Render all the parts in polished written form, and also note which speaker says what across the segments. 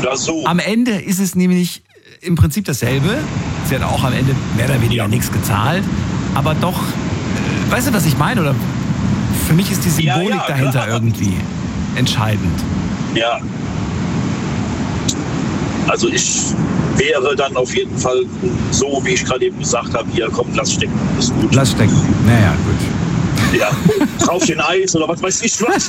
Speaker 1: Oder so.
Speaker 2: Am Ende ist es nämlich im Prinzip dasselbe. Sie hat auch am Ende mehr oder weniger nichts gezahlt. Aber doch, weißt du, was ich meine? Oder für mich ist die Symbolik dahinter irgendwie entscheidend.
Speaker 1: Ja. Also ich wäre dann auf jeden Fall so, wie ich gerade eben gesagt habe, hier, komm, lass stecken, ist gut.
Speaker 2: Lass stecken, naja, gut.
Speaker 1: Ja, drauf den Eis oder was weiß ich was.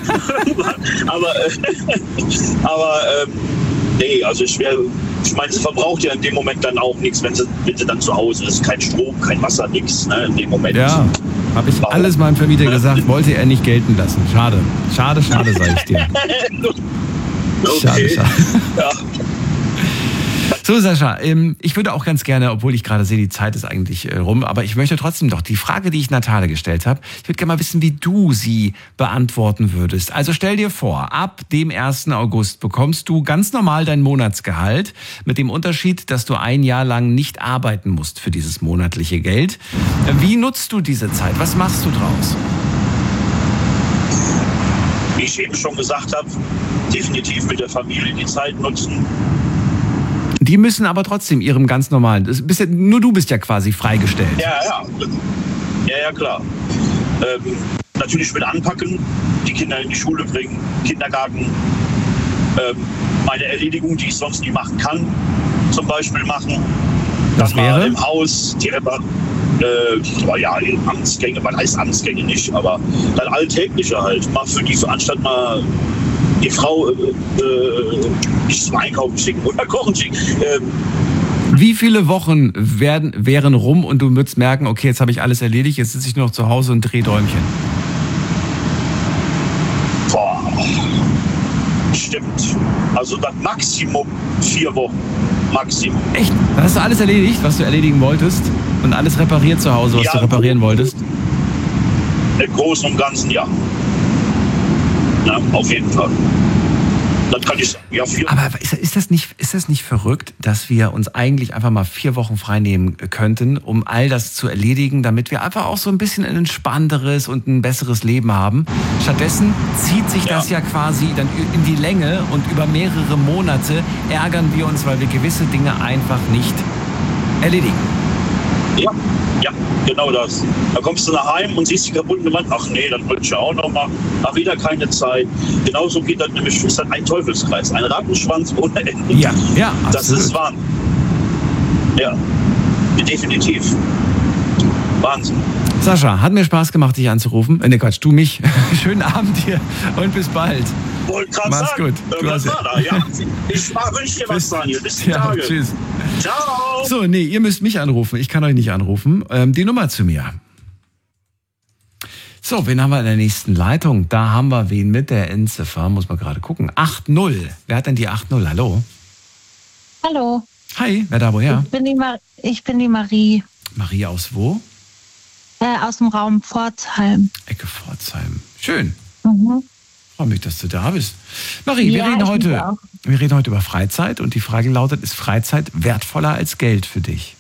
Speaker 1: aber nee, also ich meine, sie verbraucht ja in dem Moment dann auch nichts, wenn sie dann zu Hause ist. Kein Strom, kein Wasser, nichts, ne, in dem Moment.
Speaker 2: Ja, habe ich alles meinem Vermieter gesagt, wollte er nicht gelten lassen. Schade, sage ich dir.
Speaker 1: Okay.
Speaker 2: Schade.
Speaker 1: Ja.
Speaker 2: So, Sascha, ich würde auch ganz gerne, obwohl ich gerade sehe, die Zeit ist eigentlich rum, aber ich möchte trotzdem doch die Frage, die ich Natale gestellt habe, ich würde gerne mal wissen, wie du sie beantworten würdest. Also stell dir vor, ab dem 1. August bekommst du ganz normal dein Monatsgehalt, mit dem Unterschied, dass du ein Jahr lang nicht arbeiten musst für dieses monatliche Geld. Wie nutzt du diese Zeit? Was machst du draus?
Speaker 1: Wie ich eben schon gesagt habe, definitiv mit der Familie die Zeit nutzen.
Speaker 2: Die müssen aber trotzdem ihrem ganz normalen, nur du bist ja quasi freigestellt.
Speaker 1: Ja, klar. Natürlich mit anpacken, die Kinder in die Schule bringen, Kindergarten, meine Erledigung, die ich sonst nie machen kann, zum Beispiel machen.
Speaker 2: Das wäre?
Speaker 1: Im Haus, die Amtsgänge, man heißt Amtsgänge nicht, aber dann Alltägliche halt. Mal für die anstatt mal die Frau nicht zum Einkaufen schicken oder kochen schicken.
Speaker 2: Wie viele Wochen wären rum und du würdest merken, okay, jetzt habe ich alles erledigt, jetzt sitze ich nur noch zu Hause und drehe Däumchen?
Speaker 1: Boah, stimmt. Also dann Maximum 4 Wochen. Maximum.
Speaker 2: Echt? Dann hast du alles erledigt, was du erledigen wolltest? Und alles repariert zu Hause, was du reparieren wolltest?
Speaker 1: Im Großen und Ganzen, ja. Na, auf jeden Fall. Dann kann ich sagen, ja, 4 Wochen.
Speaker 2: Aber ist das nicht verrückt, dass wir uns eigentlich einfach mal 4 Wochen frei nehmen könnten, um all das zu erledigen, damit wir einfach auch so ein bisschen ein entspannteres und ein besseres Leben haben? Stattdessen zieht sich das ja quasi dann in die Länge und über mehrere Monate ärgern wir uns, weil wir gewisse Dinge einfach nicht erledigen.
Speaker 1: Ja, genau das. Da kommst du nach Hause und siehst die kaputte Wand. Ach nee, das wollte ich ja auch noch machen. Ach, wieder keine Zeit. Genauso geht das nämlich. Ist dann ein Teufelskreis. Ein Rattenschwanz ohne Ende.
Speaker 2: Ja,
Speaker 1: das
Speaker 2: absolut.
Speaker 1: ist Wahnsinn. Ja, definitiv. Wahnsinn.
Speaker 2: Sascha, hat mir Spaß gemacht, dich anzurufen. Ne, Quatsch, du mich. Schönen Abend dir und bis bald.
Speaker 1: Wollte gerade
Speaker 2: Mach's
Speaker 1: sagen.
Speaker 2: gut.
Speaker 1: Ja. Ich wünsche dir was, Daniel. Bis die Tage.
Speaker 2: Tschüss.
Speaker 1: Ciao.
Speaker 2: So, nee, ihr müsst mich anrufen. Ich kann euch nicht anrufen. Die Nummer zu mir. So, wen haben wir in der nächsten Leitung? Da haben wir wen mit der Endziffer. Muss man gerade gucken. 8-0. Wer hat denn die 8-0? Hallo?
Speaker 3: Hallo.
Speaker 2: Hi, wer da woher?
Speaker 3: Ich bin die Marie.
Speaker 2: Marie aus wo?
Speaker 3: Aus dem Raum Pforzheim.
Speaker 2: Ecke Pforzheim. Schön.
Speaker 3: Mhm.
Speaker 2: Freue mich, dass du da bist. Marie,
Speaker 3: Ja,
Speaker 2: wir reden heute über Freizeit und die Frage lautet, ist Freizeit wertvoller als Geld für dich?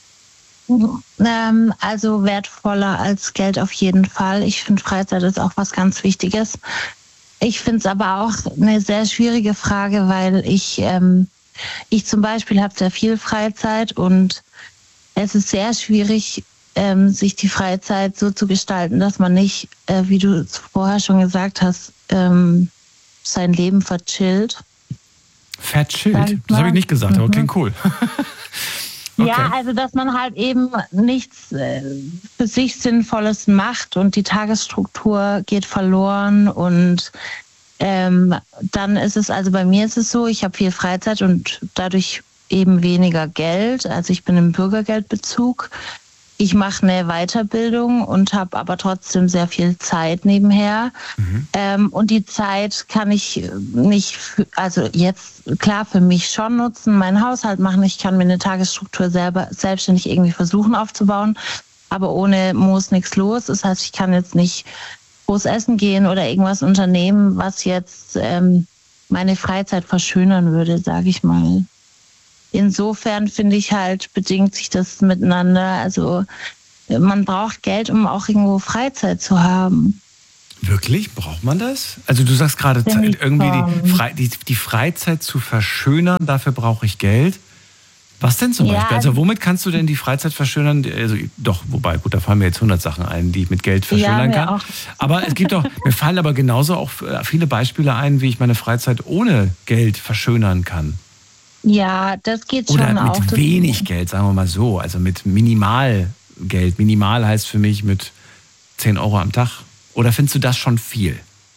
Speaker 3: Also wertvoller als Geld auf jeden Fall. Ich finde, Freizeit ist auch was ganz Wichtiges. Ich finde es aber auch eine sehr schwierige Frage, weil ich zum Beispiel habe sehr viel Freizeit und es ist sehr schwierig, sich die Freizeit so zu gestalten, dass man nicht, wie du vorher schon gesagt hast, sein Leben verchillt.
Speaker 2: Verchillt? Das habe ich nicht gesagt, aber klingt cool. Okay.
Speaker 3: Ja, also dass man halt eben nichts für sich Sinnvolles macht und die Tagesstruktur geht verloren und dann ist es, also bei mir ist es so, ich habe viel Freizeit und dadurch eben weniger Geld. Also ich bin im Bürgergeldbezug. Ich mache eine Weiterbildung und habe aber trotzdem sehr viel Zeit nebenher. Und die Zeit kann ich nicht, also jetzt klar für mich schon nutzen, meinen Haushalt machen. Ich kann mir eine Tagesstruktur selber selbstständig irgendwie versuchen aufzubauen. Aber ohne Moos nichts los. Das heißt, ich kann jetzt nicht groß essen gehen oder irgendwas unternehmen, was jetzt meine Freizeit verschönern würde, sage ich mal. Insofern finde ich halt, bedingt sich das miteinander. Also man braucht Geld, um auch irgendwo Freizeit zu haben.
Speaker 2: Wirklich? Braucht man das? Also du sagst gerade, irgendwie die Freizeit zu verschönern, dafür brauche ich Geld. Was denn zum Beispiel? Also womit kannst du denn die Freizeit verschönern? Also doch, wobei, gut, da fallen mir jetzt 100 Sachen ein, die ich mit Geld verschönern kann. Auch. Aber es gibt mir fallen aber genauso auch viele Beispiele ein, wie ich meine Freizeit ohne Geld verschönern kann.
Speaker 3: Ja, das geht schon
Speaker 2: auch.
Speaker 3: Oder
Speaker 2: mit wenig Geld, sagen wir mal so. Also mit Minimalgeld. Minimal heißt für mich mit 10 Euro am Tag. Oder findest du das schon viel?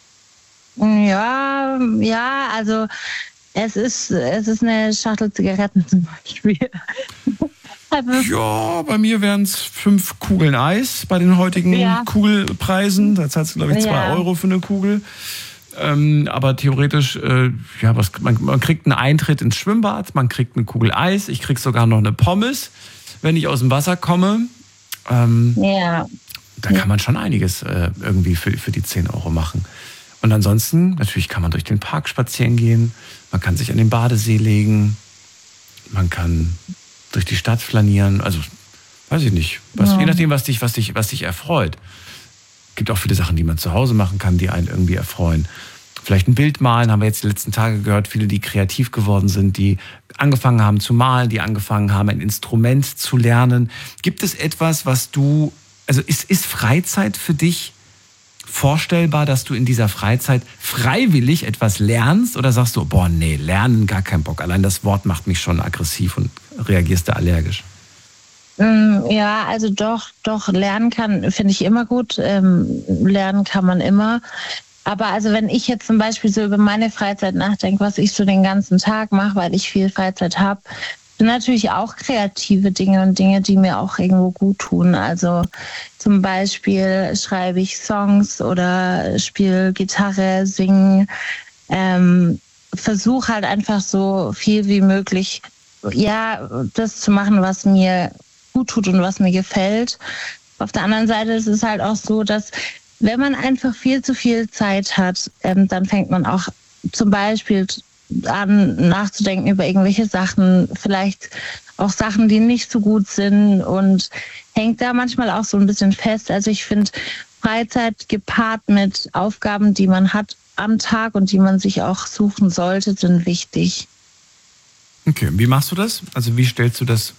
Speaker 3: Ja, also es ist eine Schachtel Zigaretten zum Beispiel.
Speaker 2: Ja, bei mir wären es 5 Kugeln Eis bei den heutigen Kugelpreisen. Da zahlst du, glaube ich, 2 Euro für eine Kugel. Aber theoretisch, man kriegt einen Eintritt ins Schwimmbad, man kriegt eine Kugel Eis, ich krieg sogar noch eine Pommes, wenn ich aus dem Wasser komme. Da kann man schon einiges irgendwie für die 10 Euro machen. Und ansonsten, natürlich kann man durch den Park spazieren gehen, man kann sich an den Badesee legen, man kann durch die Stadt flanieren, also weiß ich nicht, je nachdem, was dich erfreut. Es gibt auch viele Sachen, die man zu Hause machen kann, die einen irgendwie erfreuen. Vielleicht ein Bild malen, haben wir jetzt die letzten Tage gehört, viele, die kreativ geworden sind, die angefangen haben zu malen, die angefangen haben, ein Instrument zu lernen. Gibt es etwas, ist Freizeit für dich vorstellbar, dass du in dieser Freizeit freiwillig etwas lernst oder sagst du, lernen, gar keinen Bock. Allein das Wort macht mich schon aggressiv und reagierst du allergisch?
Speaker 3: Ja, also doch, lernen finde ich immer gut. Lernen kann man immer. Aber also wenn ich jetzt zum Beispiel so über meine Freizeit nachdenke, was ich so den ganzen Tag mache, weil ich viel Freizeit habe, sind natürlich auch kreative Dinge und Dinge, die mir auch irgendwo gut tun. Also zum Beispiel schreibe ich Songs oder spiele Gitarre, singe, versuche halt einfach so viel wie möglich, das zu machen, was mir gut tut und was mir gefällt. Auf der anderen Seite ist es halt auch so, dass wenn man einfach viel zu viel Zeit hat, dann fängt man auch zum Beispiel an nachzudenken über irgendwelche Sachen, vielleicht auch Sachen, die nicht so gut sind und hängt da manchmal auch so ein bisschen fest. Also ich finde, Freizeit gepaart mit Aufgaben, die man hat am Tag und die man sich auch suchen sollte, sind wichtig.
Speaker 2: Okay, wie machst du das? Also wie stellst du das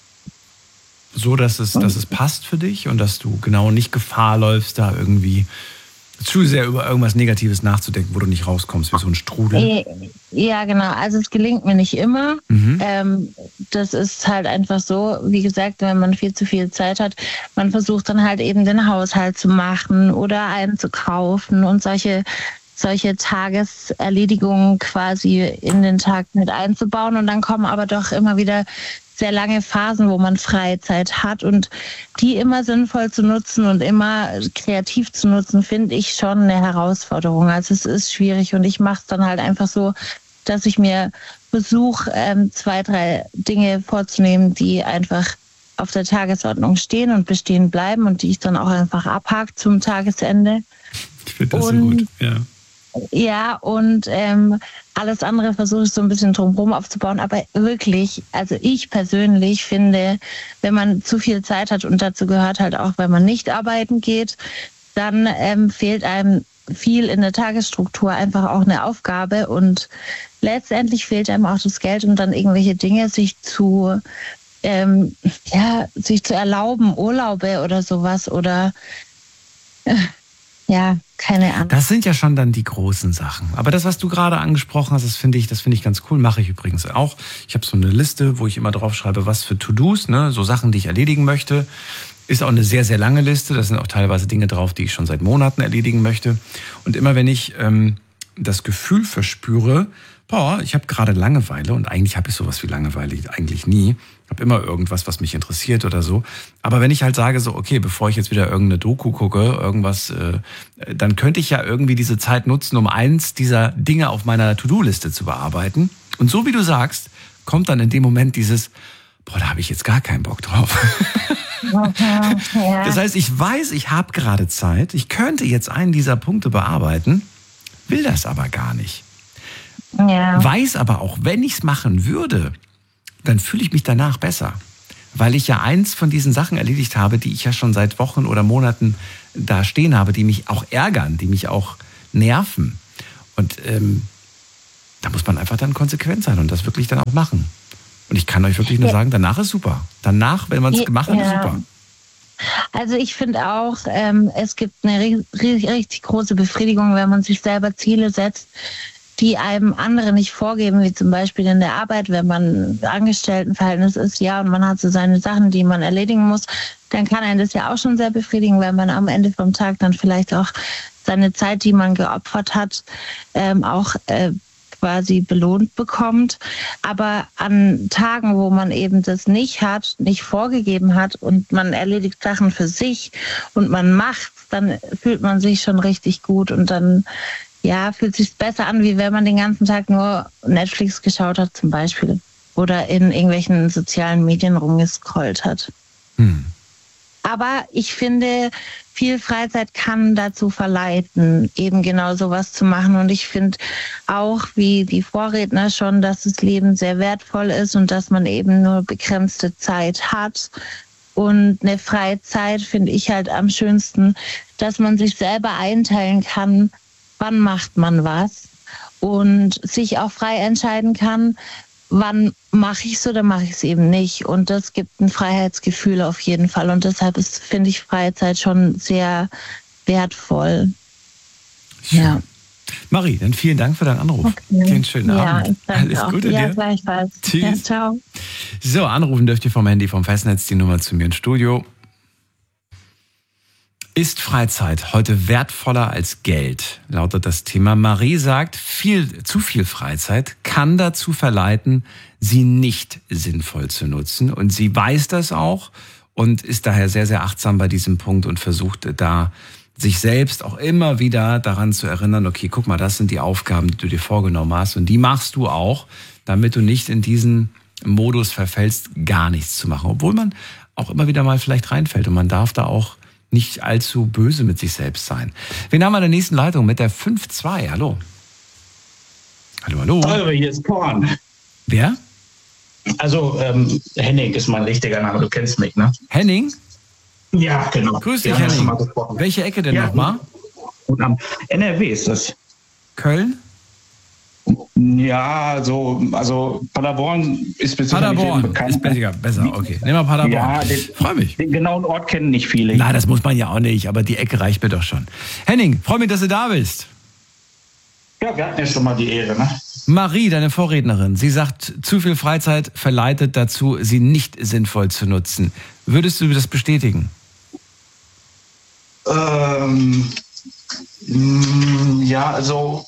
Speaker 2: so, dass es passt für dich und dass du genau nicht Gefahr läufst, da irgendwie zu sehr über irgendwas Negatives nachzudenken, wo du nicht rauskommst, wie so ein Strudel?
Speaker 3: Ja, genau. Also es gelingt mir nicht immer. Das ist halt einfach so, wie gesagt, wenn man viel zu viel Zeit hat, man versucht dann halt eben den Haushalt zu machen oder einzukaufen und solche Tageserledigungen quasi in den Tag mit einzubauen. Und dann kommen aber doch immer wieder sehr lange Phasen, wo man Freizeit hat und die immer sinnvoll zu nutzen und immer kreativ zu nutzen, finde ich schon eine Herausforderung. Also es ist schwierig und ich mache es dann halt einfach so, dass ich mir versuche, 2, 3 Dinge vorzunehmen, die einfach auf der Tagesordnung stehen und bestehen bleiben und die ich dann auch einfach abhake zum Tagesende.
Speaker 2: Ich finde das so gut, ja.
Speaker 3: Ja, und alles andere versuche ich so ein bisschen drumherum aufzubauen. Aber wirklich, also ich persönlich finde, wenn man zu viel Zeit hat und dazu gehört halt auch, wenn man nicht arbeiten geht, dann fehlt einem viel in der Tagesstruktur einfach auch eine Aufgabe und letztendlich fehlt einem auch das Geld, um dann irgendwelche Dinge sich zu erlauben, Urlaube oder sowas oder keine Ahnung.
Speaker 2: Das sind ja schon dann die großen Sachen. Aber das, was du gerade angesprochen hast, das finde ich ganz cool. Mache ich übrigens auch. Ich habe so eine Liste, wo ich immer drauf schreibe, was für To-Dos, ne, so Sachen, die ich erledigen möchte. Ist auch eine sehr, sehr lange Liste. Da sind auch teilweise Dinge drauf, die ich schon seit Monaten erledigen möchte. Und immer wenn ich das Gefühl verspüre, ich habe gerade Langeweile, und eigentlich habe ich sowas wie Langeweile eigentlich nie. Ich habe immer irgendwas, was mich interessiert oder so. Aber wenn ich halt sage, so, okay, bevor ich jetzt wieder irgendeine Doku gucke, dann könnte ich ja irgendwie diese Zeit nutzen, um eins dieser Dinge auf meiner To-Do-Liste zu bearbeiten. Und so wie du sagst, kommt dann in dem Moment dieses, da habe ich jetzt gar keinen Bock drauf. Das heißt, ich weiß, ich habe gerade Zeit, ich könnte jetzt einen dieser Punkte bearbeiten, will das aber gar nicht. Ja. Weiß aber auch, wenn ich es machen würde, dann fühle ich mich danach besser. weil ich ja eins von diesen Sachen erledigt habe, die ich ja schon seit Wochen oder Monaten da stehen habe, die mich auch ärgern, die mich auch nerven. Und da muss man einfach dann konsequent sein und das wirklich dann auch machen. Und ich kann euch wirklich nur sagen, danach ist super. Danach, wenn man es gemacht hat, ist super.
Speaker 3: Also ich finde auch, es gibt eine richtig große Befriedigung, wenn man sich selber Ziele setzt, die einem andere nicht vorgeben, wie zum Beispiel in der Arbeit, wenn man im Angestelltenverhältnis ist, ja, und man hat so seine Sachen, die man erledigen muss, dann kann einen das ja auch schon sehr befriedigen, weil man am Ende vom Tag dann vielleicht auch seine Zeit, die man geopfert hat, auch quasi belohnt bekommt. Aber an Tagen, wo man eben das nicht hat, nicht vorgegeben hat und man erledigt Sachen für sich und man macht, dann fühlt man sich schon richtig gut und dann fühlt sich besser an, wie wenn man den ganzen Tag nur Netflix geschaut hat zum Beispiel oder in irgendwelchen sozialen Medien rumgescrollt hat. Aber ich finde, viel Freizeit kann dazu verleiten, eben genau sowas zu machen. Und ich finde auch, wie die Vorredner schon, dass das Leben sehr wertvoll ist und dass man eben nur begrenzte Zeit hat. Und eine freie Zeit finde ich halt am schönsten, dass man sich selber einteilen kann, wann macht man was und sich auch frei entscheiden kann, wann mache ich es oder mache ich es eben nicht. Und das gibt ein Freiheitsgefühl auf jeden Fall. Und deshalb finde ich Freizeit schon sehr wertvoll.
Speaker 2: Schön. Ja. Marie, dann vielen Dank für deinen Anruf. Okay. Einen schönen Abend.
Speaker 3: Ich danke Alles Gute dir. Ja, gleichfalls.
Speaker 2: Tschüss.
Speaker 3: Ja, ciao.
Speaker 2: So, anrufen dürft ihr vom Handy, vom Festnetz, die Nummer zu mir ins Studio. Ist Freizeit heute wertvoller als Geld? Lautet das Thema. Marie sagt, zu viel Freizeit kann dazu verleiten, sie nicht sinnvoll zu nutzen. Und sie weiß das auch und ist daher sehr, sehr achtsam bei diesem Punkt und versucht da sich selbst auch immer wieder daran zu erinnern, okay, guck mal, das sind die Aufgaben, die du dir vorgenommen hast und die machst du auch, damit du nicht in diesen Modus verfällst, gar nichts zu machen. Obwohl man auch immer wieder mal vielleicht reinfällt und man darf da auch nicht allzu böse mit sich selbst sein. Wen haben wir in der nächsten Leitung mit der 5-2? Hallo. Hallo.
Speaker 4: Hallo, hier ist Korn.
Speaker 2: Wer?
Speaker 4: Also, Henning ist mein richtiger Name, du kennst mich, ne?
Speaker 2: Henning?
Speaker 4: Ja, genau.
Speaker 2: Grüß dich, Henning. Welche Ecke denn nochmal?
Speaker 4: NRW ist das.
Speaker 2: Köln?
Speaker 4: Ja, also Paderborn ist
Speaker 2: Paderborn bekannt. Ist besser, okay. Nehmen wir Paderborn. Ja, freue mich.
Speaker 4: Den genauen Ort kennen nicht viele.
Speaker 2: Nein, das muss man ja auch nicht, aber die Ecke reicht mir doch schon. Henning, freue mich, dass du da bist.
Speaker 4: Ja, wir hatten ja schon mal die Ehre, ne?
Speaker 2: Marie, deine Vorrednerin, sie sagt, zu viel Freizeit verleitet dazu, sie nicht sinnvoll zu nutzen. Würdest du das bestätigen?
Speaker 4: Ja, also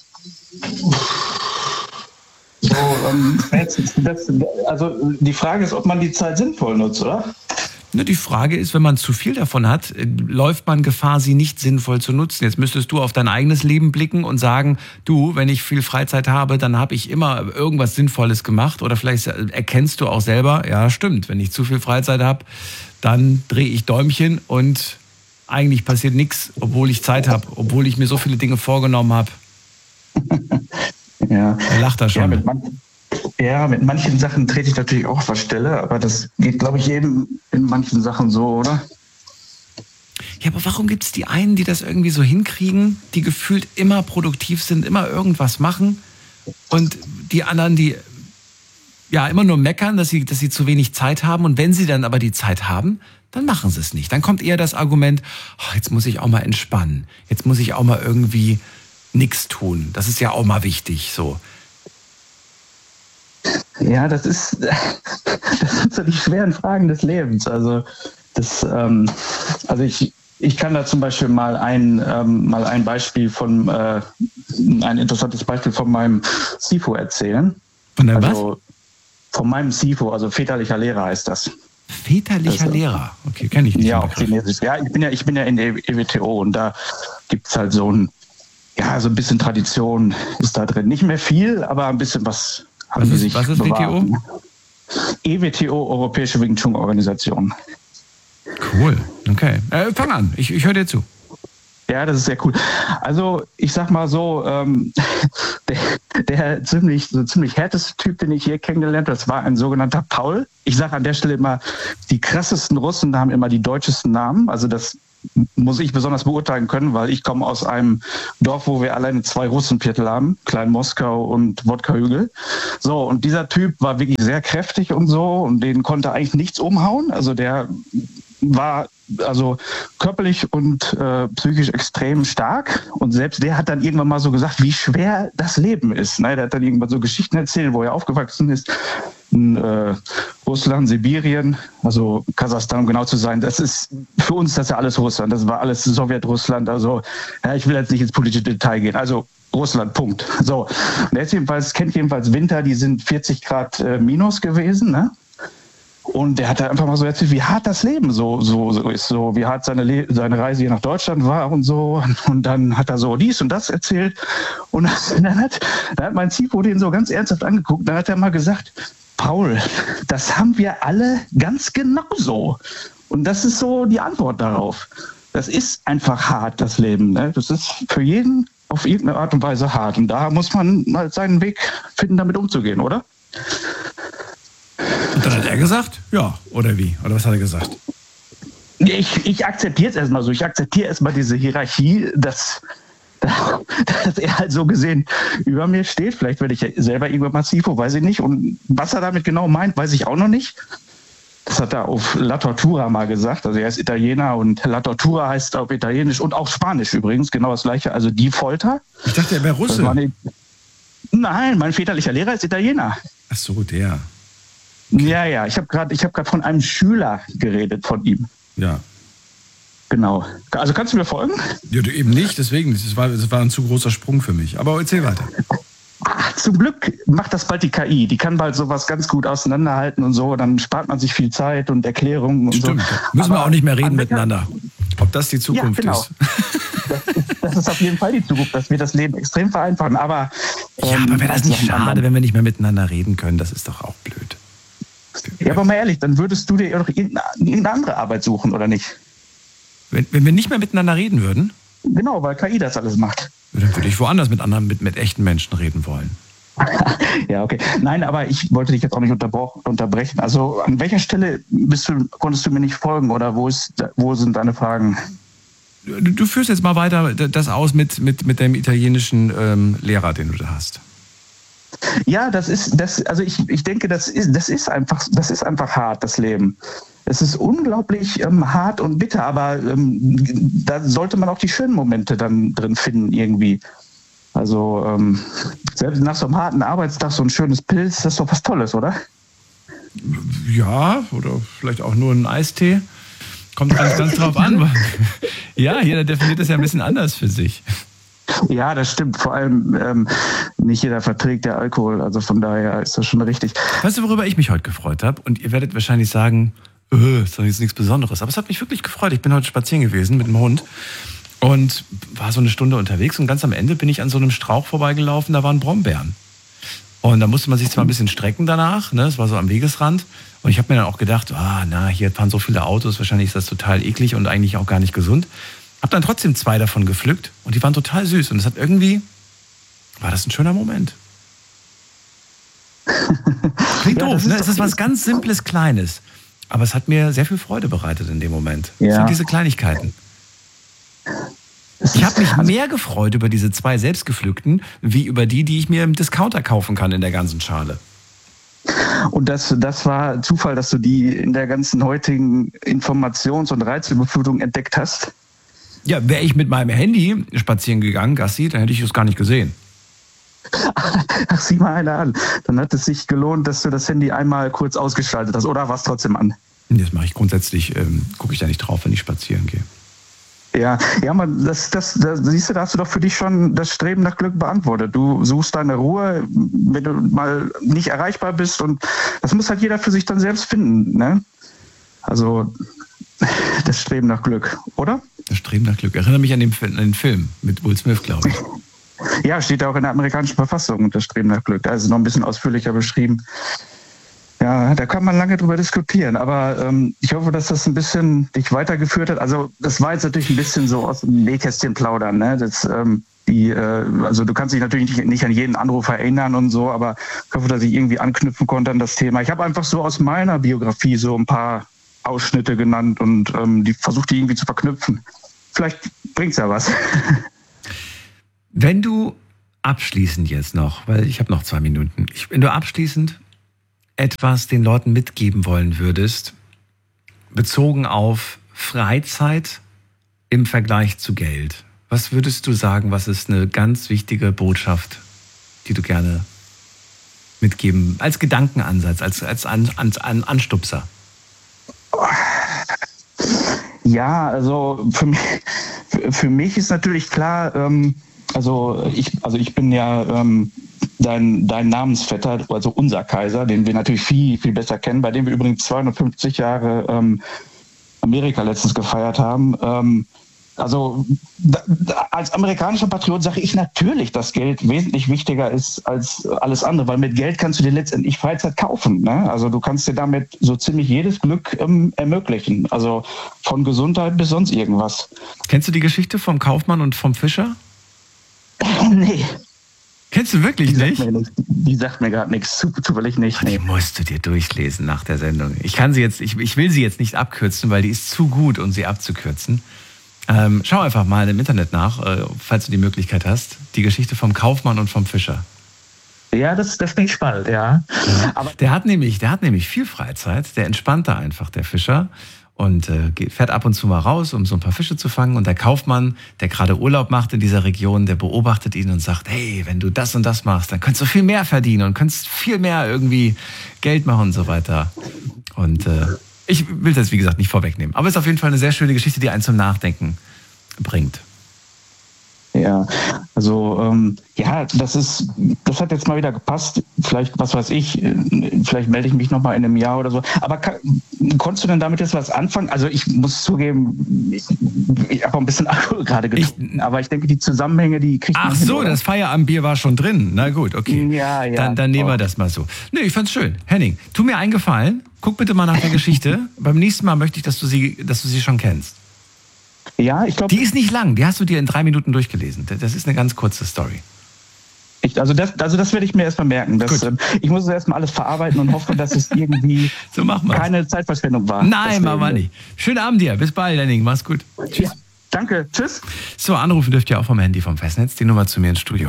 Speaker 4: also die Frage ist, ob man die Zeit sinnvoll nutzt, oder?
Speaker 2: Die Frage ist, wenn man zu viel davon hat, läuft man Gefahr, sie nicht sinnvoll zu nutzen. Jetzt müsstest du auf dein eigenes Leben blicken und sagen, du, wenn ich viel Freizeit habe, dann habe ich immer irgendwas Sinnvolles gemacht. Oder vielleicht erkennst du auch selber, ja stimmt, wenn ich zu viel Freizeit habe, dann drehe ich Däumchen und eigentlich passiert nichts, obwohl ich Zeit habe, obwohl ich mir so viele Dinge vorgenommen habe.
Speaker 4: Ja.
Speaker 2: Er lacht da schon.
Speaker 4: Mit manchen Sachen trete ich natürlich auch auf der Stelle, aber das geht, glaube ich, jedem in manchen Sachen so, oder?
Speaker 2: Ja, aber warum gibt es die einen, die das irgendwie so hinkriegen, die gefühlt immer produktiv sind, immer irgendwas machen und die anderen, die ja immer nur meckern, dass sie zu wenig Zeit haben und wenn sie dann aber die Zeit haben, dann machen sie es nicht. Dann kommt eher das Argument, jetzt muss ich auch mal entspannen, jetzt muss ich auch mal irgendwie nichts tun. Das ist ja auch mal wichtig, so.
Speaker 4: Ja, das sind so die schweren Fragen des Lebens. Also ich kann da zum Beispiel mal ein Beispiel ein interessantes Beispiel von meinem SIFO erzählen.
Speaker 2: Von deinem was?
Speaker 4: Von meinem SIFO, also väterlicher Lehrer heißt das.
Speaker 2: Väterlicher Lehrer? Okay, kenne ich nicht.
Speaker 4: Ja, auf Chinesisch. Ja, ich bin ja in der EWTO und da gibt es halt so ein bisschen Tradition ist da drin. Nicht mehr viel, aber ein bisschen was.
Speaker 2: Was ist WTO?
Speaker 4: EWTO, Europäische Wing Chun Organisation.
Speaker 2: Cool, okay. Fang an, ich höre dir zu.
Speaker 4: Ja, das ist sehr cool. Also ich sag mal so, der ziemlich härteste Typ, den ich hier kennengelernt habe, das war ein sogenannter Paul. Ich sage an der Stelle immer, die krassesten Russen haben immer die deutschesten Namen. Also das muss ich besonders beurteilen können, weil ich komme aus einem Dorf, wo wir alleine 2 Russenviertel haben, Klein Moskau und Wodka-Hügel. So, und dieser Typ war wirklich sehr kräftig und so und den konnte eigentlich nichts umhauen. Also der war also körperlich und psychisch extrem stark und selbst der hat dann irgendwann mal so gesagt, wie schwer das Leben ist. Ne? Der hat dann irgendwann so Geschichten erzählt, wo er aufgewachsen ist. In Russland, Sibirien, also Kasachstan, um genau zu sein. Das ist für uns, das ist ja alles Russland. Das war alles Sowjetrussland. Also ja, ich will jetzt nicht ins politische Detail gehen. Also Russland, Punkt. So, und er kennt jedenfalls Winter, die sind 40 Grad minus gewesen, ne? Und der hat da einfach mal so erzählt, wie hart das Leben so ist, so wie hart seine Reise hier nach Deutschland war und so. Und dann hat er so dies und das erzählt. Und dann hat mein Zipo den so ganz ernsthaft angeguckt. Dann hat er mal gesagt, Paul, das haben wir alle ganz genau so. Und das ist so die Antwort darauf. Das ist einfach hart, das Leben. Ne? Das ist für jeden auf irgendeine Art und Weise hart. Und da muss man mal seinen Weg finden, damit umzugehen, oder?
Speaker 2: Und dann hat er gesagt, ja, oder wie? Oder was hat er gesagt?
Speaker 4: Ich akzeptiere es erstmal so. Ich akzeptiere erstmal diese Hierarchie, dass er halt so gesehen über mir steht. Vielleicht werde ich ja selber irgendwann massivo, weiß ich nicht. Und was er damit genau meint, weiß ich auch noch nicht. Das hat er auf La Tortura mal gesagt. Also er ist Italiener und La Tortura heißt auf Italienisch und auch Spanisch übrigens, genau das Gleiche. Also die Folter.
Speaker 2: Ich dachte, er wäre Russe.
Speaker 4: Nein, mein väterlicher Lehrer ist Italiener.
Speaker 2: Ach so, der.
Speaker 4: Okay. Ja, ich hab grad von einem Schüler geredet, von ihm.
Speaker 2: Ja.
Speaker 4: Genau. Also kannst du mir folgen?
Speaker 2: Ja, du eben nicht, deswegen. Das war ein zu großer Sprung für mich. Aber erzähl weiter.
Speaker 4: Zum Glück macht das bald die KI. Die kann bald sowas ganz gut auseinanderhalten und so. Dann spart man sich viel Zeit und Erklärungen und
Speaker 2: Stimmt.
Speaker 4: so.
Speaker 2: Müssen wir auch nicht mehr reden miteinander. Ob das die Zukunft ist.
Speaker 4: Das ist auf jeden Fall die Zukunft, dass wir das Leben extrem vereinfachen. Aber
Speaker 2: aber wäre das nicht schade, wenn wir nicht mehr miteinander reden können? Das ist doch auch blöd.
Speaker 4: Ja, aber mal ehrlich, dann würdest du dir doch irgendeine andere Arbeit suchen, oder nicht?
Speaker 2: Wenn wir nicht mehr miteinander reden würden?
Speaker 4: Genau, weil KI das alles macht.
Speaker 2: Dann würde ich woanders mit echten Menschen reden wollen.
Speaker 4: Ja, okay. Nein, aber ich wollte dich jetzt auch nicht unterbrechen. Also an welcher Stelle konntest du mir nicht folgen oder wo sind deine Fragen?
Speaker 2: Du führst jetzt mal weiter das aus mit dem italienischen Lehrer, den du da hast.
Speaker 4: Ja, also ich denke, das ist einfach hart, das Leben. Es ist unglaublich hart und bitter, aber da sollte man auch die schönen Momente dann drin finden irgendwie. Also selbst nach so einem harten Arbeitstag so ein schönes Pilz, das ist doch was Tolles, oder?
Speaker 2: Ja, oder vielleicht auch nur ein Eistee. Kommt ganz drauf an. Ja, jeder definiert das ja ein bisschen anders für sich.
Speaker 4: Ja, das stimmt. Vor allem nicht jeder verträgt der Alkohol. Also von daher ist das schon richtig.
Speaker 2: Weißt du, worüber ich mich heute gefreut habe? Und ihr werdet wahrscheinlich sagen, ist doch jetzt nichts Besonderes. Aber es hat mich wirklich gefreut. Ich bin heute spazieren gewesen mit dem Hund und war so eine Stunde unterwegs. Und ganz am Ende bin ich an so einem Strauch vorbeigelaufen, da waren Brombeeren. Und da musste man sich zwar ein bisschen strecken danach, ne? Es war so am Wegesrand. Und ich habe mir dann auch gedacht, hier fahren so viele Autos, wahrscheinlich ist das total eklig und eigentlich auch gar nicht gesund. Hab dann trotzdem 2 davon gepflückt und die waren total süß. Und es hat war das ein schöner Moment. Klingt doof, ne? Es ist was ganz Simples, Kleines. Aber es hat mir sehr viel Freude bereitet in dem Moment. Ja. Das sind diese Kleinigkeiten. Ich habe mich mehr gefreut über diese 2 selbstgepflückten, wie über die ich mir im Discounter kaufen kann in der ganzen Schale.
Speaker 4: Und das war Zufall, dass du die in der ganzen heutigen Informations- und Reizüberflutung entdeckt hast?
Speaker 2: Ja, wäre ich mit meinem Handy spazieren gegangen, Gassi, dann hätte ich es gar nicht gesehen.
Speaker 4: Ach, sieh mal einer an. Dann hat es sich gelohnt, dass du das Handy einmal kurz ausgeschaltet hast. Oder war es trotzdem an?
Speaker 2: Das mache ich grundsätzlich, gucke ich da nicht drauf, wenn ich spazieren gehe.
Speaker 4: Ja, man, das siehst du, da hast du doch für dich schon das Streben nach Glück beantwortet. Du suchst deine Ruhe, wenn du mal nicht erreichbar bist, und das muss halt jeder für sich dann selbst finden, ne? Also das Streben nach Glück, oder?
Speaker 2: Das Streben nach Glück. Erinnere mich an den Film mit Will Smith, glaube ich.
Speaker 4: Ja, steht auch in der amerikanischen Verfassung, das Streben nach Glück. Da ist es noch ein bisschen ausführlicher beschrieben. Ja, da kann man lange drüber diskutieren, aber ich hoffe, dass das ein bisschen dich weitergeführt hat. Also das war jetzt natürlich ein bisschen so aus dem Nähkästchen plaudern, ne? also du kannst dich natürlich nicht an jeden Anruf erinnern und so, aber ich hoffe, dass ich irgendwie anknüpfen konnte an das Thema. Ich habe einfach so aus meiner Biografie so ein paar Ausschnitte genannt und die versucht die irgendwie zu verknüpfen. Vielleicht bringt's ja was.
Speaker 2: Wenn du abschließend jetzt noch, weil ich habe noch 2 Minuten, wenn du abschließend etwas den Leuten mitgeben wollen würdest, bezogen auf Freizeit im Vergleich zu Geld, was würdest du sagen, was ist eine ganz wichtige Botschaft, die du gerne mitgeben, als Gedankenansatz, als Anstupser?
Speaker 4: Ja, also für mich ist natürlich klar, ich bin ja dein Namensvetter, also unser Kaiser, den wir natürlich viel, viel besser kennen, bei dem wir übrigens 250 Jahre Amerika letztens gefeiert haben. Als amerikanischer Patriot sage ich natürlich, dass Geld wesentlich wichtiger ist als alles andere, weil mit Geld kannst du dir letztendlich Freizeit kaufen. Ne? Also du kannst dir damit so ziemlich jedes Glück ermöglichen. Also von Gesundheit bis sonst irgendwas.
Speaker 2: Kennst du die Geschichte vom Kaufmann und vom Fischer?
Speaker 4: Nee.
Speaker 2: Kennst du wirklich nicht?
Speaker 4: Die sagt mir gerade nichts, zufällig nicht.
Speaker 2: Die musst du dir durchlesen nach der Sendung. Ich will sie jetzt nicht abkürzen, weil die ist zu gut, um sie abzukürzen. Schau einfach mal im Internet nach, falls du die Möglichkeit hast. Die Geschichte vom Kaufmann und vom Fischer.
Speaker 4: Ja, das finde ich spannend, ja.
Speaker 2: Aber der hat nämlich viel Freizeit. Der entspannt da einfach, der Fischer. Und fährt ab und zu mal raus, um so ein paar Fische zu fangen. Und der Kaufmann, der gerade Urlaub macht in dieser Region, der beobachtet ihn und sagt, hey, wenn du das und das machst, dann könntest du viel mehr verdienen und könntest viel mehr irgendwie Geld machen und so weiter. Und ich will das, wie gesagt, nicht vorwegnehmen. Aber es ist auf jeden Fall eine sehr schöne Geschichte, die einen zum Nachdenken bringt.
Speaker 4: Ja, also das hat jetzt mal wieder gepasst. Vielleicht, was weiß ich, vielleicht melde ich mich noch mal in einem Jahr oder so. Aber konntest du denn damit jetzt was anfangen? Also ich muss zugeben, ich habe auch ein bisschen Alkohol gerade getrunken, aber ich denke, die Zusammenhänge, die kriegt man
Speaker 2: hin. Ach so, das Feierabendbier war schon drin. Na gut, okay.
Speaker 4: Ja.
Speaker 2: Dann nehmen wir das mal so. Nee, ich fand's schön. Henning, tu mir einen Gefallen. Guck bitte mal nach der Geschichte. Beim nächsten Mal möchte ich, dass du sie schon kennst.
Speaker 4: Ja, ich glaube.
Speaker 2: Die ist nicht lang, die hast du dir in 3 Minuten durchgelesen. Das ist eine ganz kurze Story.
Speaker 4: Also das werde ich mir erstmal merken. Ich muss es erstmal alles verarbeiten und hoffe, dass es irgendwie
Speaker 2: so
Speaker 4: keine Zeitverschwendung war.
Speaker 2: Nein, machen wir nicht. Schönen Abend dir. Bis bald, Henning. Mach's gut.
Speaker 4: Tschüss. Ja, danke. Tschüss.
Speaker 2: So, anrufen dürft ihr auch vom Handy vom Festnetz. Die Nummer zu mir ins Studio.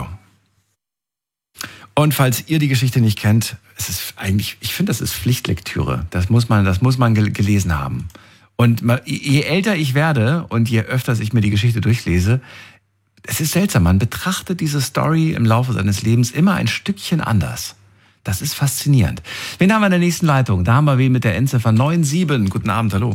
Speaker 2: Und falls ihr die Geschichte nicht kennt, ich finde, das ist Pflichtlektüre. Das muss man gelesen haben. Und je älter ich werde und je öfter ich mir die Geschichte durchlese, es ist seltsam, man betrachtet diese Story im Laufe seines Lebens immer ein Stückchen anders. Das ist faszinierend. Wen haben wir in der nächsten Leitung? Da haben wir wen mit der Endziffer 97. Guten Abend, hallo.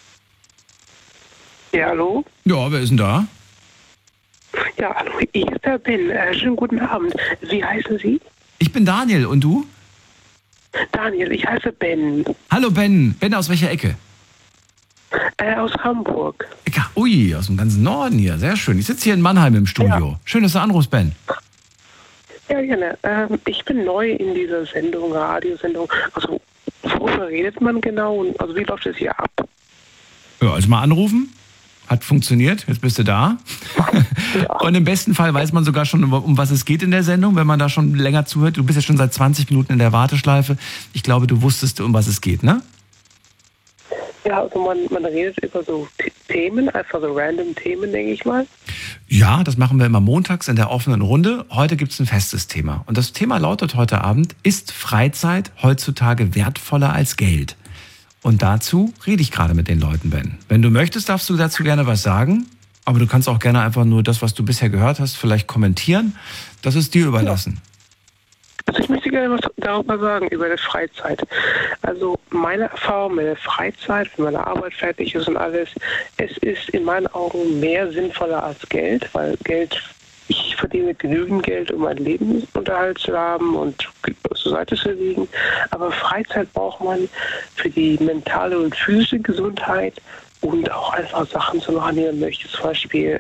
Speaker 5: Ja, hallo?
Speaker 2: Ja, wer ist denn da?
Speaker 5: Ja, hallo, ich ist der Ben. Schönen guten Abend. Wie heißen Sie?
Speaker 2: Ich bin Daniel, und du?
Speaker 5: Daniel, ich heiße Ben.
Speaker 2: Hallo Ben. Ben, aus welcher Ecke?
Speaker 5: Aus Hamburg.
Speaker 2: Ui, aus dem ganzen Norden hier. Sehr schön. Ich sitze hier in Mannheim im Studio. Ja. Schön, dass du anrufst, Ben.
Speaker 5: Ja, gerne. Ich bin neu in dieser Sendung, Radiosendung. Also, worüber redet man genau? Also, wie läuft es hier ab?
Speaker 2: Ja, also mal anrufen. Hat funktioniert. Jetzt bist du da. Ja. Und im besten Fall weiß man sogar schon, um was es geht in der Sendung, wenn man da schon länger zuhört. Du bist ja schon seit 20 Minuten in der Warteschleife. Ich glaube, du wusstest, um was es geht, ne?
Speaker 5: Ja, also man redet über so Themen, einfach so random Themen, denke ich mal.
Speaker 2: Ja, das machen wir immer montags in der offenen Runde. Heute gibt es ein festes Thema. Und das Thema lautet heute Abend, ist Freizeit heutzutage wertvoller als Geld? Und dazu rede ich gerade mit den Leuten, Ben. Wenn du möchtest, darfst du dazu gerne was sagen. Aber du kannst auch gerne einfach nur das, was du bisher gehört hast, vielleicht kommentieren. Das ist dir überlassen. Ja.
Speaker 5: Also ich möchte gerne was darüber sagen, über die Freizeit. Also meine Erfahrung mit der Freizeit, wenn meine Arbeit fertig ist und alles, es ist in meinen Augen mehr sinnvoller als Geld, weil ich verdiene genügend Geld, um meinen Lebensunterhalt zu haben und zur Seite zu legen. Aber Freizeit braucht man für die mentale und physische Gesundheit und auch einfach Sachen zu machen, die man möchte. Zum Beispiel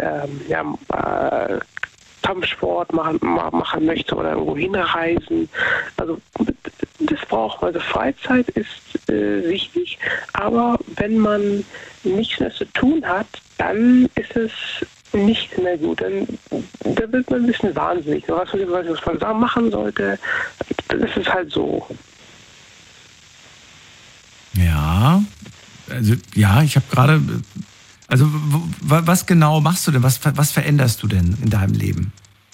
Speaker 5: Kampfsport machen möchte oder irgendwo hinreisen. Also das braucht man. Also Freizeit ist wichtig, aber wenn man nichts mehr zu tun hat, dann ist es nicht mehr gut. Dann da wird man ein bisschen wahnsinnig. Was man da machen sollte, das ist halt so.
Speaker 2: Ja, also ja, ich habe gerade, also was genau machst du denn? Was veränderst du denn in deinem Leben?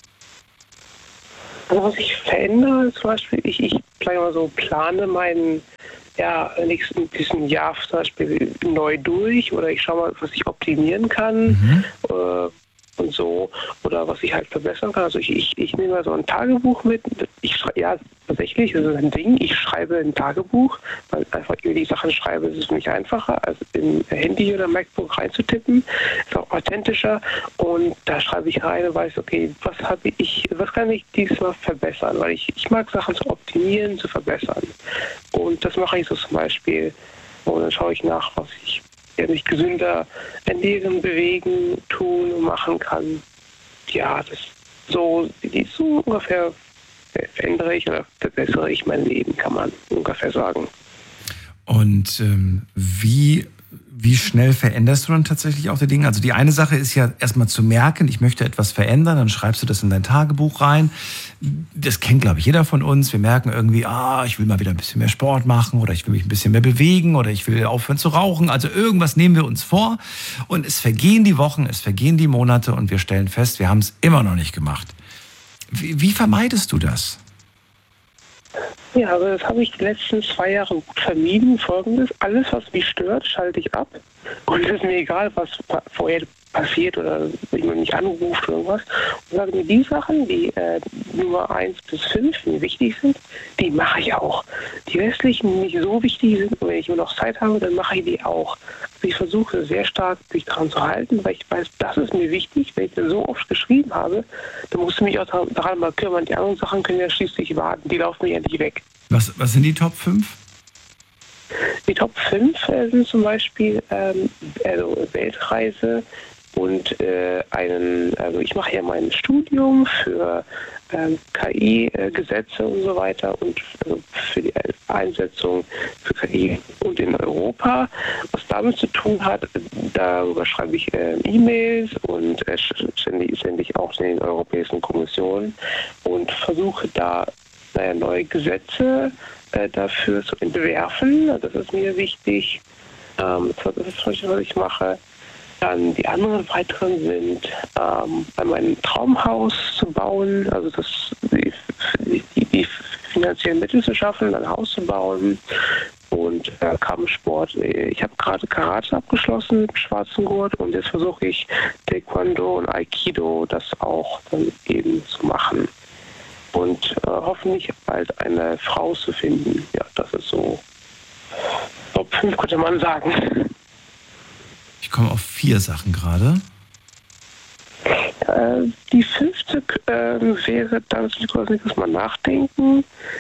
Speaker 5: Also was ich verändere, zum Beispiel, ich plane meinen nächsten diesen Jahr zum Beispiel neu durch, oder ich schaue mal, was ich optimieren kann und so, oder was ich halt verbessern kann. Also ich nehme mal so ein Tagebuch mit. Tatsächlich, das ist ein Ding. Ich schreibe ein Tagebuch, weil einfach über die Sachen schreibe, ist es für mich einfacher, als im Handy oder MacBook reinzutippen. Ist auch authentischer, und da schreibe ich rein und weiß, okay, was kann ich diesmal verbessern, weil ich mag Sachen zu optimieren, zu verbessern. Und das mache ich so zum Beispiel. Und dann schaue ich nach, was ich mich gesünder ernähren, bewegen, tun und machen kann. Ja, so ungefähr verändere ich oder verbessere ich mein Leben, kann man ungefähr sagen.
Speaker 2: Und wie schnell veränderst du dann tatsächlich auch die Dinge? Also die eine Sache ist ja erstmal zu merken, ich möchte etwas verändern, dann schreibst du das in dein Tagebuch rein. Das kennt, glaube ich, jeder von uns. Wir merken irgendwie, ich will mal wieder ein bisschen mehr Sport machen, oder ich will mich ein bisschen mehr bewegen, oder ich will aufhören zu rauchen. Also irgendwas nehmen wir uns vor, und es vergehen die Wochen, es vergehen die Monate, und wir stellen fest, wir haben es immer noch nicht gemacht. Wie vermeidest du das?
Speaker 5: Ja, also das habe ich die letzten 2 Jahre gut vermieden. Folgendes: Alles, was mich stört, schalte ich ab. Und es ist mir egal, was vorher passiert oder wenn man mich anruft oder irgendwas. Und sage mir, die Sachen, die Nummer 1 bis 5 mir wichtig sind, die mache ich auch. Die restlichen, die nicht so wichtig sind, und wenn ich nur noch Zeit habe, dann mache ich die auch. Also ich versuche sehr stark, mich daran zu halten, weil ich weiß, das ist mir wichtig. Wenn ich das so oft geschrieben habe, dann musst du mich auch daran mal kümmern. Die anderen Sachen können ja schließlich warten. Die laufen mir ja nicht weg.
Speaker 2: Was sind die Top 5?
Speaker 5: Die Top 5 sind zum Beispiel Weltreise und ich mache ja mein Studium für KI-Gesetze und so weiter, und für die Einsetzung für KI und in Europa. Was damit zu tun hat, darüber schreibe ich E-Mails und sende ich auch in den Europäischen Kommission und versuche da neue Gesetze dafür zu entwerfen. Das ist mir wichtig. Das ist zum Beispiel, was ich mache. Dann die anderen weiteren sind, mein Traumhaus zu bauen, also die finanziellen Mittel zu schaffen, ein Haus zu bauen, und Kampfsport. Ich habe gerade Karate abgeschlossen mit schwarzen Gurt, und jetzt versuche ich Taekwondo und Aikido, das auch dann eben zu machen. Und hoffentlich bald eine Frau zu finden. Ja, das ist so Top 5, könnte man sagen.
Speaker 2: Ich komme auf 4 Sachen gerade.
Speaker 5: Die 5. wäre, da muss ich mal nachdenken.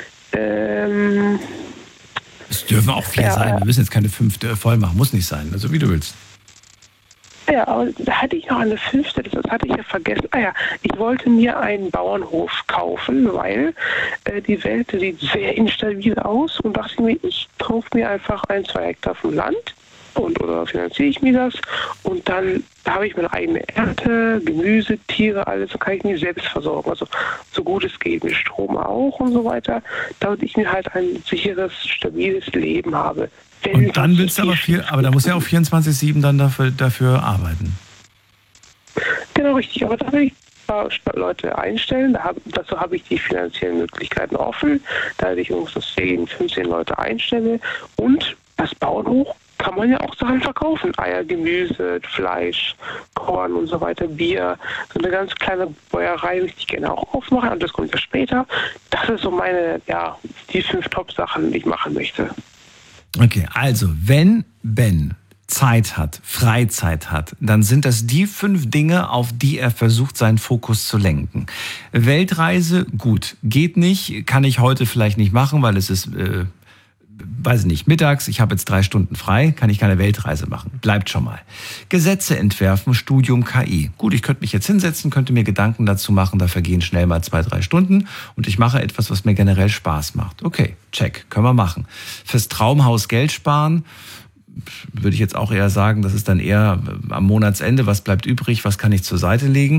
Speaker 2: Es dürfen auch 4 sein. Wir müssen jetzt keine 5 voll machen. Muss nicht sein. Also wie du willst.
Speaker 5: Ja, aber da hatte ich noch eine 5. Das hatte ich ja vergessen. Ich wollte mir einen Bauernhof kaufen, weil die Welt sieht sehr instabil aus, und dachte mir, ich kaufe mir einfach 1-2 Hektar vom Land oder finanziere ich mir das, und dann habe ich meine eigene Ernte, Gemüse, Tiere, alles, und kann ich mich selbst versorgen. Also so gut es geht, mit Strom auch und so weiter, damit ich mir halt ein sicheres, stabiles Leben habe.
Speaker 2: Und dann willst du aber da muss ja auch 24/7 dann dafür arbeiten.
Speaker 5: Genau, richtig. Aber da will ich Leute einstellen. Dazu habe ich die finanziellen Möglichkeiten offen. Da ich ungefähr 10, 15 Leute einstelle. Und das Bauernhof kann man ja auch Sachen verkaufen. Eier, Gemüse, Fleisch, Korn und so weiter, Bier. So eine ganz kleine Bäuerei möchte ich gerne auch aufmachen, und das kommt ja später. Das ist so die 5 Top-Sachen, die ich machen möchte.
Speaker 2: Okay, also wenn Ben Zeit hat, Freizeit hat, dann sind das die 5 Dinge, auf die er versucht, seinen Fokus zu lenken. Weltreise, gut, geht nicht, kann ich heute vielleicht nicht machen, weil es ist, weiß ich nicht, mittags, ich habe jetzt 3 Stunden frei, kann ich keine Weltreise machen. Bleibt schon mal. Gesetze entwerfen, Studium KI. Gut, ich könnte mich jetzt hinsetzen, könnte mir Gedanken dazu machen, da vergehen schnell mal 2-3 Stunden, und ich mache etwas, was mir generell Spaß macht. Okay, check, können wir machen. Fürs Traumhaus Geld sparen, würde ich jetzt auch eher sagen, das ist dann eher am Monatsende, was bleibt übrig, was kann ich zur Seite legen.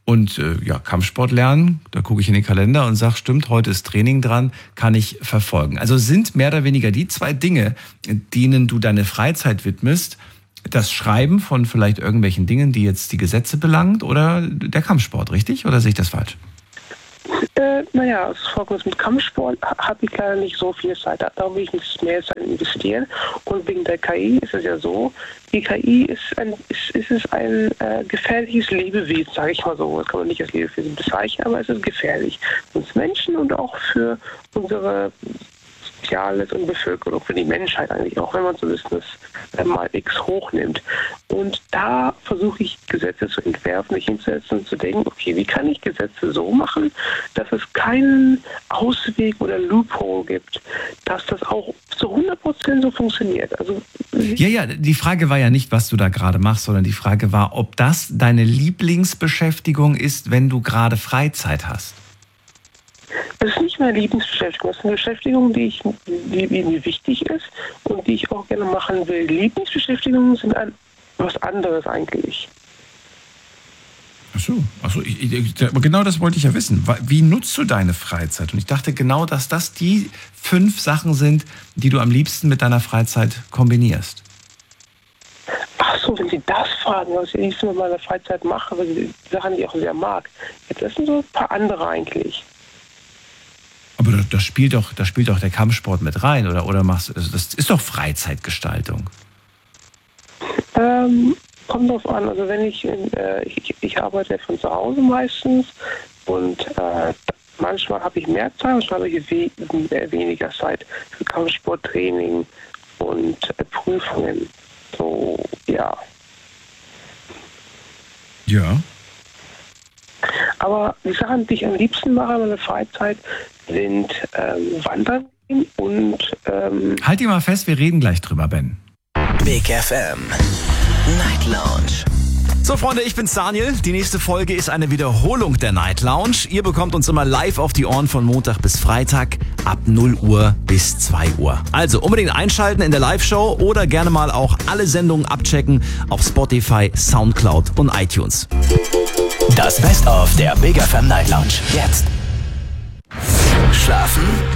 Speaker 2: Und Kampfsport lernen, da gucke ich in den Kalender und sage, stimmt, heute ist Training dran, kann ich verfolgen. Also sind mehr oder weniger die 2 Dinge, denen du deine Freizeit widmest, das Schreiben von vielleicht irgendwelchen Dingen, die jetzt die Gesetze belangt, oder der Kampfsport, richtig? Oder sehe ich das falsch?
Speaker 5: Naja, es ist folgendes: Mit Kampfsport habe ich leider nicht so viel Zeit. Da will ich nicht mehr Zeit investieren. Und wegen der KI ist es ja so, die KI ist ein gefährliches Lebewesen, sage ich mal so. Das kann man nicht als Lebewesen bezeichnen, aber es ist gefährlich. Für uns Menschen und auch für unsere Soziales und Bevölkerung, für die Menschheit eigentlich, auch wenn man so das mal X hochnimmt. Und da versuche ich Gesetze zu entwerfen, mich hinzusetzen und zu denken, okay, wie kann ich Gesetze so machen, dass es keinen Ausweg oder Loophole gibt, dass das auch zu 100% so funktioniert. Also
Speaker 2: ja, die Frage war ja nicht, was du da gerade machst, sondern die Frage war, ob das deine Lieblingsbeschäftigung ist, wenn du gerade Freizeit hast.
Speaker 5: Das ist nicht meine Lieblingsbeschäftigung. Das ist eine Beschäftigung, die mir wichtig ist und die ich auch gerne machen will. Lieblingsbeschäftigungen sind was anderes eigentlich.
Speaker 2: Aber genau das wollte ich ja wissen. Wie nutzt du deine Freizeit? Und ich dachte genau, dass das die 5 Sachen sind, die du am liebsten mit deiner Freizeit kombinierst.
Speaker 5: Ach so, wenn Sie das fragen, was ich liebsten mit meiner Freizeit mache, weil die Sachen, die ich auch sehr mag. Das sind so ein paar andere eigentlich.
Speaker 2: Aber da spielt doch der Kampfsport mit rein, oder machst du, das ist doch Freizeitgestaltung.
Speaker 5: Kommt drauf an, also wenn ich arbeite von zu Hause meistens und manchmal habe ich mehr Zeit, manchmal habe ich weniger Zeit für Kampfsporttraining und Prüfungen. So, ja.
Speaker 2: Ja.
Speaker 5: Aber die Sachen, die ich am liebsten mache in meiner Freizeit, sind Wandern und...
Speaker 2: Halt dir mal fest, wir reden gleich drüber, Ben.
Speaker 6: Big FM Night Lounge.
Speaker 7: So, Freunde, ich bin's Daniel. Die nächste Folge ist eine Wiederholung der Night Lounge. Ihr bekommt uns immer live auf die Ohren von Montag bis Freitag ab 0 Uhr bis 2 Uhr. Also unbedingt einschalten in der Live-Show oder gerne mal auch alle Sendungen abchecken auf Spotify, Soundcloud und iTunes.
Speaker 6: Das Best-of der Big FM Night Lounge. Jetzt. Schlafen